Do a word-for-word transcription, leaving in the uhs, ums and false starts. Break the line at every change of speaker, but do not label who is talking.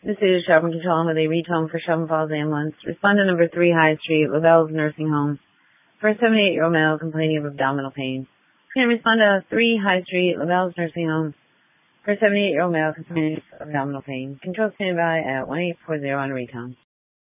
This is Shopping Control with a retone for Shelburne Falls Ambulance. Respondent number three, High Street, Lavelle's Nursing Home. For a seventy-eight-year-old male complaining of abdominal pain. Can respond to three, High Street, Lavelle's Nursing Home. For a seventy-eight-year-old male complaining of abdominal pain. Control standby at one eight four zero on retone.